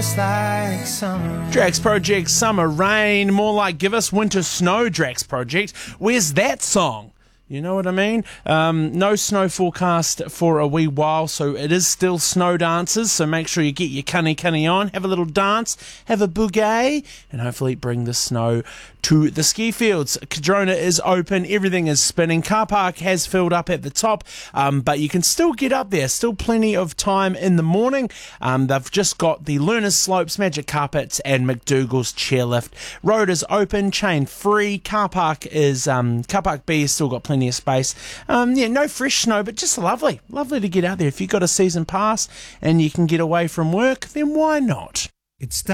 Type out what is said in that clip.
Like summer. Drax Project Summer Rain, more like Give Us Winter Snow. Drax Project, where's that song? You know what I mean? No snow forecast for a wee while, so it is still snow dances, so make sure you get your cunny on, have a little dance, have a bouquet, and hopefully bring the snow to the ski fields. Cardrona is open, everything is spinning, car park has filled up at the top, but you can still get up there, still plenty of time in the morning. They've just got the Lunar Slopes, Magic Carpets, and McDougall's Chairlift. Road is open, chain free, car park B has still got plenty of space. No fresh snow, but just lovely to get out there. If you've got a season pass and you can get away from work, then why not? It's